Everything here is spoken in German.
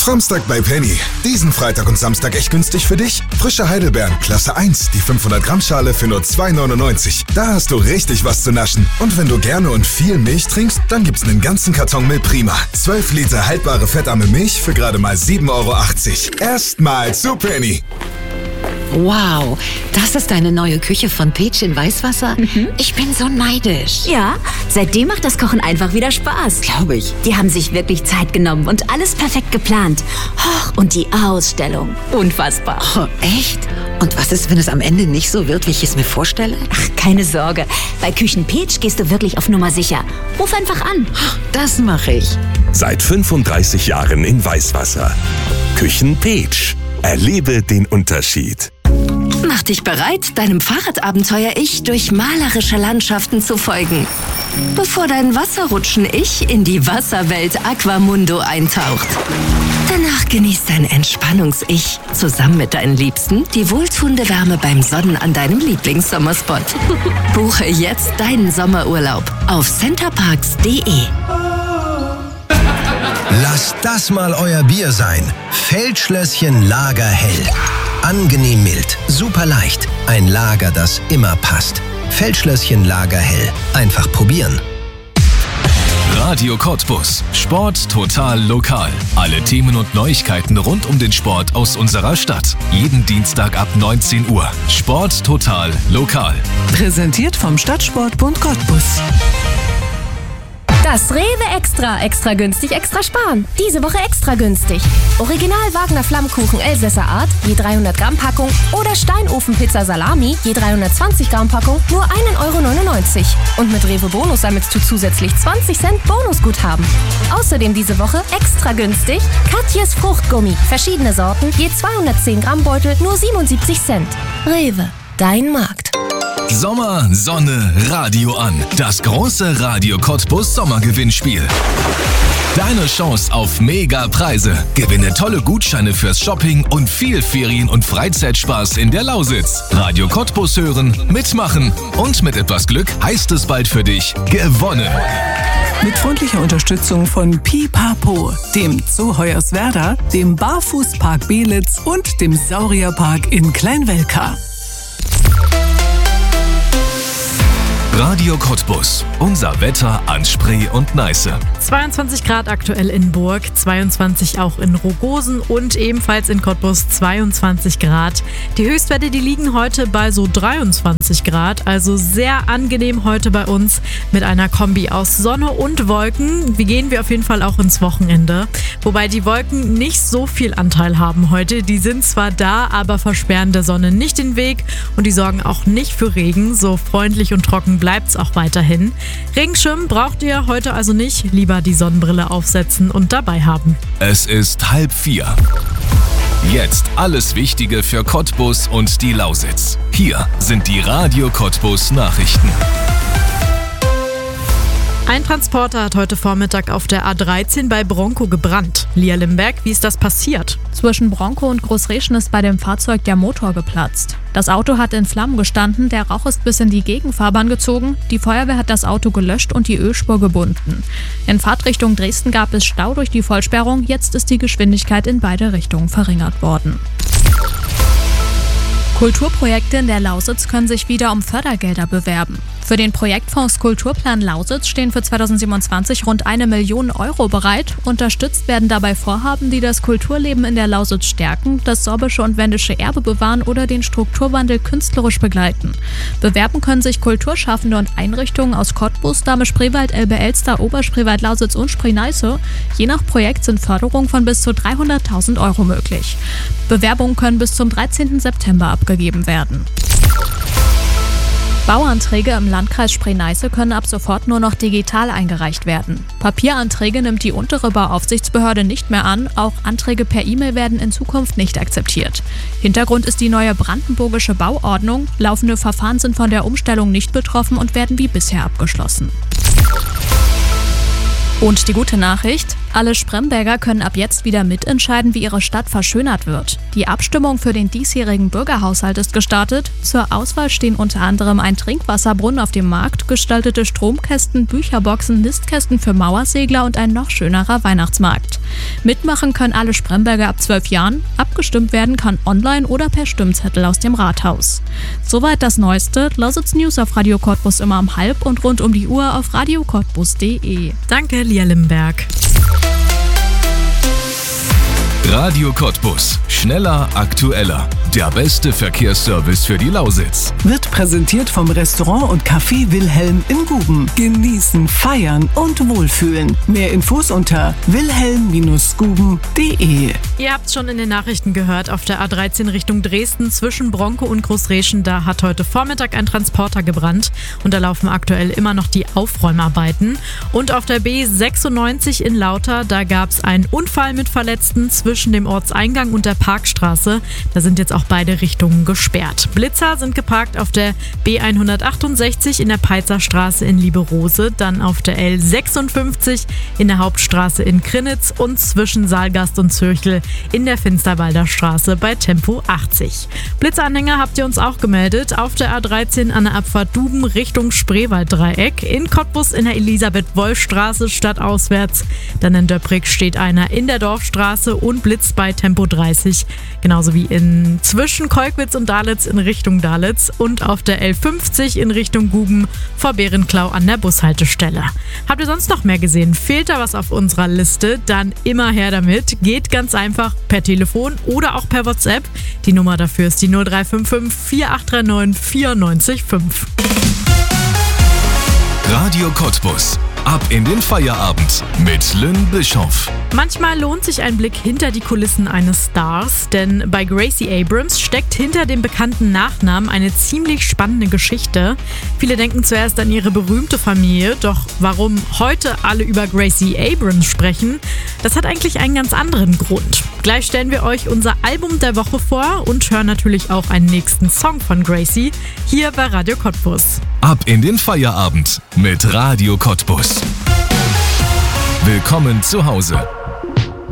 Samstag bei Penny. Diesen Freitag und Samstag echt günstig für dich? Frische Heidelbeeren, Klasse 1, die 500 Gramm Schale für nur 2,99. Da hast du richtig was zu naschen. Und wenn du gerne und viel Milch trinkst, dann gibt's einen ganzen Karton Milprima. 12 Liter haltbare fettarme Milch für gerade mal 7,80 Euro. Erstmal zu Penny. Wow, das ist deine neue Küche von Peach in Weißwasser? Ich bin so neidisch. Ja, seitdem macht das Kochen einfach wieder Spaß. Glaube ich. Die haben sich wirklich Zeit genommen und alles perfekt geplant. Und die Ausstellung. Unfassbar. Oh, echt? Und was ist, wenn es am Ende nicht so wird, wie ich es mir vorstelle? Ach, keine Sorge. Bei Küchen Peach gehst du wirklich auf Nummer sicher. Ruf einfach an. Das mache ich. Seit 35 Jahren in Weißwasser. Küchen Peach. Erlebe den Unterschied. Mach dich bereit, deinem Fahrradabenteuer-Ich durch malerische Landschaften zu folgen. Bevor dein Wasserrutschen-Ich in die Wasserwelt Aquamundo eintaucht. Danach genießt dein Entspannungs-Ich zusammen mit deinen Liebsten die wohltuende Wärme beim Sonnen an deinem Lieblingssommerspot. Buche jetzt deinen Sommerurlaub auf centerparks.de. Lasst das mal euer Bier sein. Feldschlösschen Lagerhell. Angenehm mild, super leicht. Ein Lager, das immer passt. Feldschlösschen Lagerhell. Einfach probieren. Radio Cottbus. Sport total lokal. Alle Themen und Neuigkeiten rund um den Sport aus unserer Stadt. Jeden Dienstag ab 19 Uhr. Sport total lokal. Präsentiert vom Stadtsportbund Cottbus. Das Rewe Extra günstig, extra sparen. Diese Woche extra günstig. Original Wagner Flammkuchen Elsässer Art, je 300 Gramm Packung oder Steinofenpizza Salami, je 320 Gramm Packung, nur 1,99 Euro. Und mit Rewe Bonus sammelst du zusätzlich 20 Cent Bonusguthaben. Außerdem diese Woche extra günstig Katjes Fruchtgummi, verschiedene Sorten, je 210 Gramm Beutel, nur 77 Cent. Rewe, dein Markt. Sommer, Sonne, Radio an. Das große Radio Cottbus Sommergewinnspiel. Deine Chance auf Mega-Preise. Gewinne tolle Gutscheine fürs Shopping und viel Ferien- und Freizeitspaß in der Lausitz. Radio Cottbus hören, mitmachen und mit etwas Glück heißt es bald für dich gewonnen. Mit freundlicher Unterstützung von Pipapo, dem Zoo Hoyerswerda, dem Barfußpark Belitz und dem Saurierpark in Kleinwelka. Radio Cottbus. Unser Wetter an Spree und Neiße. 22 Grad aktuell in Burg, 22 auch in Rogosen und ebenfalls in Cottbus 22 Grad. Die Höchstwerte, die liegen heute bei so 23 Grad, also sehr angenehm heute bei uns mit einer Kombi aus Sonne und Wolken. Wie gehen wir auf jeden Fall auch ins Wochenende, wobei die Wolken nicht so viel Anteil haben heute. Die sind zwar da, aber versperren der Sonne nicht den Weg und die sorgen auch nicht für Regen. So freundlich und trocken bleibt's auch weiterhin. Regenschirm braucht ihr heute also nicht, lieber die Sonnenbrille aufsetzen und dabei haben. Es ist 3:30. Jetzt alles Wichtige für Cottbus und die Lausitz. Hier sind die Radio Cottbus Nachrichten. Ein Transporter hat heute Vormittag auf der A13 bei Bronco gebrannt. Lia Limberg, wie ist das passiert? Zwischen Bronco und Großreschen ist bei dem Fahrzeug der Motor geplatzt. Das Auto hat in Flammen gestanden, der Rauch ist bis in die Gegenfahrbahn gezogen. Die Feuerwehr hat das Auto gelöscht und die Ölspur gebunden. In Fahrtrichtung Dresden gab es Stau durch die Vollsperrung. Jetzt ist die Geschwindigkeit in beide Richtungen verringert worden. Kulturprojekte in der Lausitz können sich wieder um Fördergelder bewerben. Für den Projektfonds Kulturplan Lausitz stehen für 2027 rund 1 Million Euro bereit. Unterstützt werden dabei Vorhaben, die das Kulturleben in der Lausitz stärken, das sorbische und wendische Erbe bewahren oder den Strukturwandel künstlerisch begleiten. Bewerben können sich Kulturschaffende und Einrichtungen aus Cottbus, Dahme-Spreewald, Elbe-Elster, Oberspreewald, Lausitz und Spree-Neiße. Je nach Projekt sind Förderungen von bis zu 300.000 Euro möglich. Bewerbungen können bis zum 13. September abgegeben werden. Bauanträge im Landkreis Spree-Neiße können ab sofort nur noch digital eingereicht werden. Papieranträge nimmt die untere Bauaufsichtsbehörde nicht mehr an, auch Anträge per E-Mail werden in Zukunft nicht akzeptiert. Hintergrund ist die neue brandenburgische Bauordnung. Laufende Verfahren sind von der Umstellung nicht betroffen und werden wie bisher abgeschlossen. Und die gute Nachricht: Alle Spremberger können ab jetzt wieder mitentscheiden, wie ihre Stadt verschönert wird. Die Abstimmung für den diesjährigen Bürgerhaushalt ist gestartet. Zur Auswahl stehen unter anderem ein Trinkwasserbrunnen auf dem Markt, gestaltete Stromkästen, Bücherboxen, Nistkästen für Mauersegler und ein noch schönerer Weihnachtsmarkt. Mitmachen können alle Spremberger ab 12 Jahren. Abgestimmt werden kann online oder per Stimmzettel aus dem Rathaus. Soweit das Neueste. Lausitz News auf Radio Cottbus immer um 12:30 und rund um die Uhr auf radiocottbus.de. Danke, Lia Limberg. Radio Cottbus. Schneller, aktueller. Der beste Verkehrsservice für die Lausitz. Wird präsentiert vom Restaurant und Café Wilhelm in Guben. Genießen, feiern und wohlfühlen. Mehr Infos unter wilhelm-guben.de. Ihr habt es schon in den Nachrichten gehört, auf der A13 Richtung Dresden zwischen Bronco und Großreschen, da hat heute Vormittag ein Transporter gebrannt und da laufen aktuell immer noch die Aufräumarbeiten. Und auf der B96 in Lauter, da gab es einen Unfall mit Verletzten zwischen dem Ortseingang und der Parkstraße. Da sind jetzt auch beide Richtungen gesperrt. Blitzer sind geparkt auf der B168 in der Peizerstraße in Lieberose, dann auf der L56 in der Hauptstraße in Krinnitz und zwischen Saalgast und Zürchel in der Finsterwalder Straße bei Tempo 80. Blitzanhänger habt ihr uns auch gemeldet auf der A13 an der Abfahrt Duben Richtung Spreewalddreieck, in Cottbus in der Elisabeth-Wolf-Straße stadtauswärts, dann in Döprig steht einer in der Dorfstraße und blitzt bei Tempo 30, genauso wie in zwischen Kolkwitz und Dalitz in Richtung Dalitz und auf der L50 in Richtung Guben vor Bärenklau an der Bushaltestelle. Habt ihr sonst noch mehr gesehen? Fehlt da was auf unserer Liste? Dann immer her damit. Geht ganz einfach per Telefon oder auch per WhatsApp. Die Nummer dafür ist die 0355 4839 945. Radio Cottbus. Ab in den Feierabend mit Lynn Bischoff. Manchmal lohnt sich ein Blick hinter die Kulissen eines Stars, denn bei Gracie Abrams steckt hinter dem bekannten Nachnamen eine ziemlich spannende Geschichte. Viele denken zuerst an ihre berühmte Familie, doch warum heute alle über Gracie Abrams sprechen, das hat eigentlich einen ganz anderen Grund. Gleich stellen wir euch unser Album der Woche vor und hören natürlich auch einen nächsten Song von Gracie hier bei Radio Cottbus. Ab in den Feierabend mit Radio Cottbus. Willkommen zu Hause.